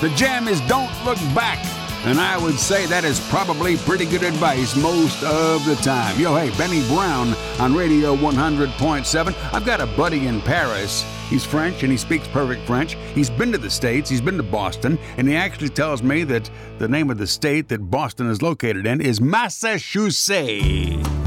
The jam is Don't Look Back. And I would say that is probably pretty good advice most of the time. Yo, hey, Benny Brown on Radio 100.7. I've got a buddy in Paris. He's French and he speaks perfect French. He's been to the States, he's been to Boston, and he actually tells me that the name of the state that Boston is located in is Massachusetts.